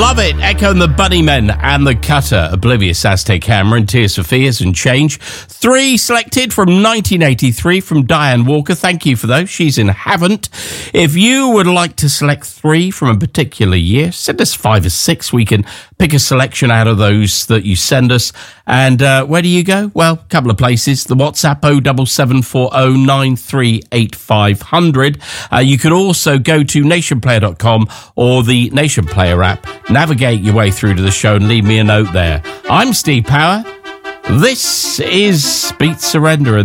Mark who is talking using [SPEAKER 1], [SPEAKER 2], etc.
[SPEAKER 1] Love it. Echo and the Bunnymen and the Cutter. Oblivious, Aztec Hammer and Tears for Fears and Change. 3 selected from 1983 from Diane Walker. Thank you for those. She's in Haven't. If you would like to select 3 from a particular year, send us 5 or 6. We can pick a selection out of those that you send us. And where do you go? Well, a couple of places. The WhatsApp 07740938500. You can also go to nationplayer.com or the Nation Player app. Navigate your way through to the show and leave me a note there. I'm Steve Power. This is Beat Surrender.